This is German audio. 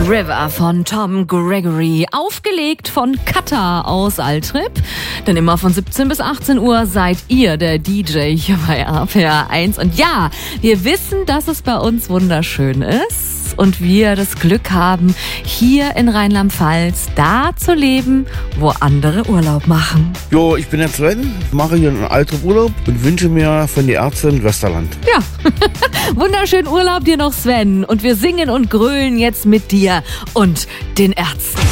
River von Tom Gregory, aufgelegt von Kata aus Altrip. Denn immer von 17 bis 18 Uhr seid ihr der DJ hier bei RPR 1. Und ja, wir wissen, dass es bei uns wunderschön ist und wir das Glück haben, hier in Rheinland-Pfalz da zu leben, wo andere Urlaub machen. Jo, ich bin der Sven, mache hier einen Altrip Urlaub und wünsche mir von der Ärztin Westerland. Ja, wunderschönen Urlaub dir noch, Sven. Und wir singen und grölen jetzt mit dir und den Ärzten.